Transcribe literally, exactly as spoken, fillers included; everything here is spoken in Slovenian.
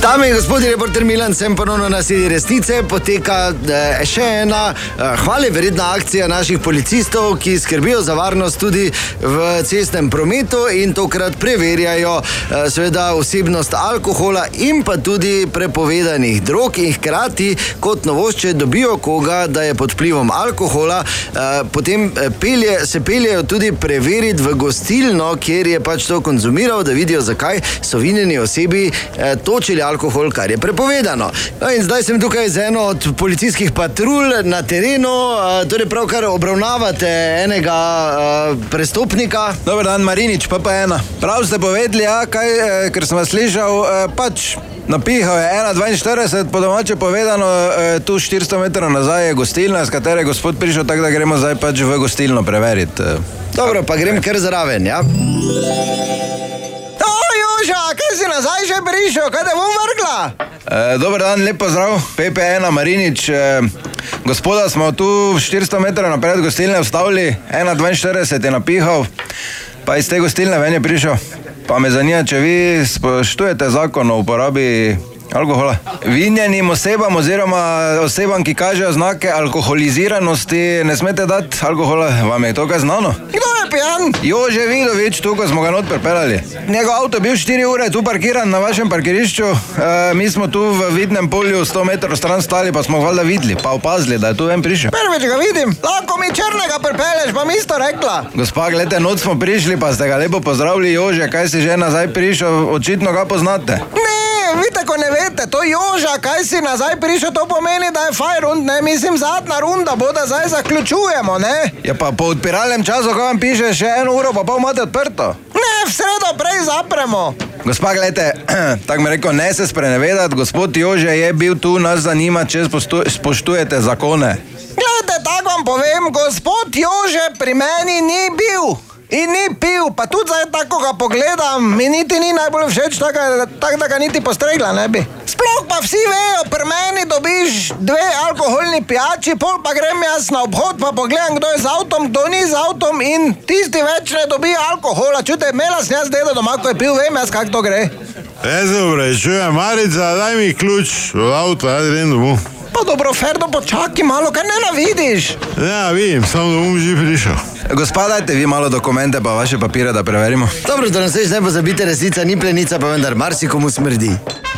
Dame in gospodje, reporter Milan, sem ponovno na sedi resnice. Poteka eh, še ena eh, hvale vredna akcija naših policistov, ki skrbijo za varnost tudi v cestnem prometu in tokrat preverjajo eh, seveda osebnost alkohola in pa tudi prepovedanih drog in hkrati kot novost, če dobijo koga, da je pod vplivom alkohola, eh, potem pelje, se peljejo tudi preveriti v gostilno, kjer je pač to konzumiral, da vidijo, zakaj so vinjeni osebi eh, točili alkohol, kar je prepovedano. No in zdaj sem tukaj z eno od policijskih patrulj na terenu, torej pravkar obravnavate enega uh, prestopnika. Dobar dan, Marinič, pa pa ena. Prav ste povedali, ja, kaj, eh, ker sem vas slišal, eh, pač napihal je ena dvainštirideset, po domače povedano, eh, tu štiristo metrov nazaj je gostilna, s katere je gospod prišel, tako da gremo zdaj pač v gostilno preveriti. Eh. Dobro, pa grem kar zraven, ja? Kaj si nazaj že prišel, kaj te bom vrgla? E, dobar dan, lep pozdrav, P P ena Marinič. E, gospoda smo tu štiristo metrov napred gostilne vstavili, ena dvainštirideset je napihal, pa iz te gostilne ven je prišel. Pa me zanima, če vi spoštujete zakon o uporabi alkohola. Vinjenim osebam oziroma osebam, ki kažejo znake alkoholiziranosti, ne smete dati alkohola. Vam je to kaj znano? Kdo je pijan? Jože Vidovič, tu ko smo ga not pripeljali. Njegov avto je bil štiri ure tu parkiran na vašem parkirišču. E, mi smo tu v vidnem polju sto metrov stran stali, pa smo valjda videli, pa opazili, da je tu ven prišel. Prvič ga vidim, lahko mi črnega pripelješ, pa mi isto rekla. Gospa, glede, noč smo prišli, pa ste ga lepo pozdravili, Jože, kaj si že nazaj prišel, očitno ga poznate. Ne, vi tako ne veste, to Joža, kaj si nazaj prišel, to pomeni, da je fajn rund, ne, mislim, zadnja runda bo, da zdaj zaključujemo, ne? Ja, pa po odpiralnem času, ko vam piše, še eno uro, pa pol imate odprto. Ne, v sredo prej zapremo. Gospa, gledajte, tako mi rekel, ne se sprenevedati, gospod Jože je bil tu, nas zanima, če spoštujete zakone. Gledajte, tako vam povem, gospod Jože pri meni ni bil. In ni pil, pa tudi zdaj tako ga pogledam, mi niti ni najbolj všeč, tako tak, da ga niti postregla ne bi. Sploh pa vsi vejo, pri meni dobiš dve alkoholni pijači, pol pa grem jaz na obhod, pa pogledam, kdo je z avtom, kdo ni z avtom in tisti več ne dobi alkohola. Čute, imela sem jaz dedo doma, ko je pil, vem jaz, kako to gre. Jaz se vprašujem, Marica, daj mi ključ v avto, jaz grem domov. Pa dobro, Ferdo, počaki malo, kaj ne navidiš? Ja, vidim, samo domov že prišel. Gospa, dajte vi malo dokumente pa vaše papire, da preverimo. Dobro, da nas več ne pozabite, resnica ni plenica, pa vendar marsikomu smrdi.